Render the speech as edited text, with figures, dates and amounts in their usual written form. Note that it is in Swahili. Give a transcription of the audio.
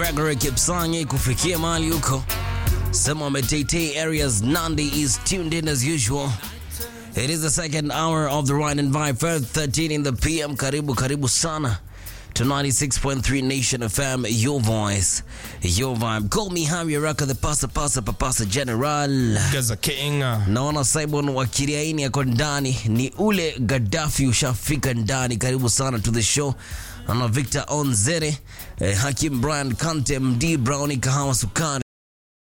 Gregory Kipsangi kufikia mahali huko. Sema Metete areas, Nandi is tuned in as usual. It is the second hour of the Ride and Vibe, 13 in the PM. Karibu sana to 96.3 Nation FM, your voice, your vibe. Call me Harry Raka, the pasa general. Gaza King. Naona Simon wa Kiriaini yako ndani, ni ule Gaddafi ushafika ndani. Karibu sana to the show. Ana Victor Onzere, Hakim Brian Kante, MD Brownie Kahawa Sukari.